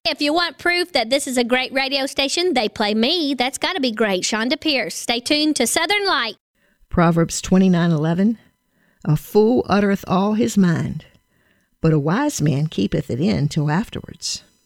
If you want proof that this is a great radio station, they play me. That's got to be great. Shonda Pierce. Stay tuned to Southern Light. Proverbs 29:11. A fool uttereth all his mind, but a wise man keepeth it in till afterwards.